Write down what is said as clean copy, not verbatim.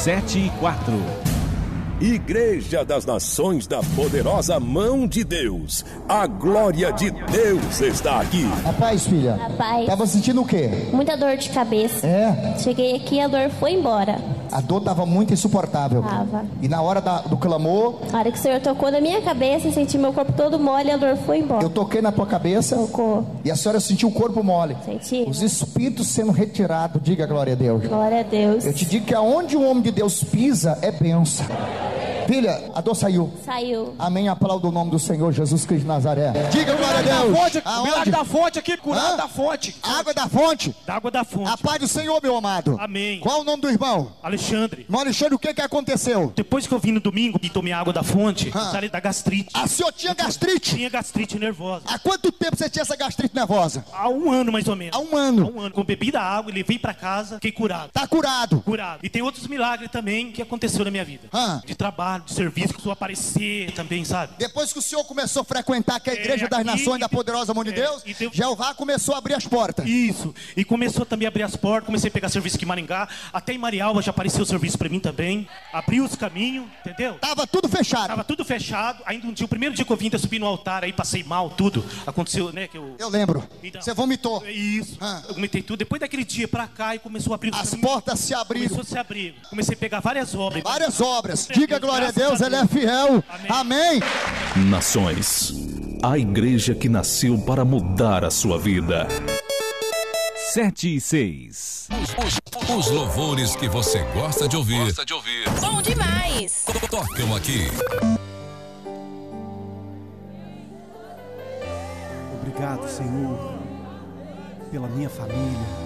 7:04. Igreja das Nações da Poderosa Mão de Deus. A glória de Deus está aqui. A paz, filha. A paz. Tava sentindo o quê? Muita dor de cabeça. É? Cheguei aqui e a dor foi embora. A dor tava muito insuportável. Tava. E na hora do clamor, A hora que o Senhor tocou na minha cabeça, eu senti meu corpo todo mole e a dor foi embora. eu toquei na tua cabeça Tocou. e a senhora sentiu o corpo mole. Senti? Os espíritos sendo retirados. Diga glória a Deus. Glória a Deus. Eu te digo que aonde o homem de Deus pisa é bênção. Filha, a dor saiu. Saiu. Amém. Aplauda o nome do Senhor Jesus Cristo de Nazaré. Diga glória a Deus. Milagre da fonte aqui, curado da fonte. Água da fonte. Da água da fonte. A paz do Senhor, meu amado. Amém. Qual o nome do irmão? Alexandre. Irmão Alexandre, o que aconteceu? Depois que eu vim no domingo e tomei água da fonte, saí da gastrite. A senhora tinha gastrite? Tinha gastrite nervosa. Há quanto tempo você tinha essa gastrite nervosa? Há um ano mais ou menos. Há um ano. Há um ano. Com bebida água, levei pra casa, fiquei curado. Tá curado. Curado. E tem outros milagres também que aconteceu na minha vida. De trabalho, de serviço, que eu aparecer também, sabe? Depois que o senhor começou a frequentar aqui a Igreja das Nações da Poderosa Mão de Deus, Jeová começou a abrir as portas. Isso. E começou também a abrir as portas, comecei a pegar serviço aqui em Maringá, até em Marialva já apareceu serviço pra mim também. Abriu os caminhos, entendeu? Tava tudo fechado. Tava tudo fechado. Ainda um dia, o primeiro dia que eu vim, eu subi no altar, aí passei mal, tudo. Aconteceu, né? Eu lembro. Então, você vomitou. Isso. Eu vomitei tudo. Depois daquele dia pra cá, e começou a abrir os As caminhos. portas se abriram. Começou a se abrir. Comecei a pegar várias obras. Várias obras. Diga glória a Deus, ele é fiel. Amém. Nações, a igreja que nasceu para mudar a sua vida. 7:06. Os louvores que você gosta de ouvir. Bom demais. Tocam aqui. Obrigado, Senhor, pela minha família.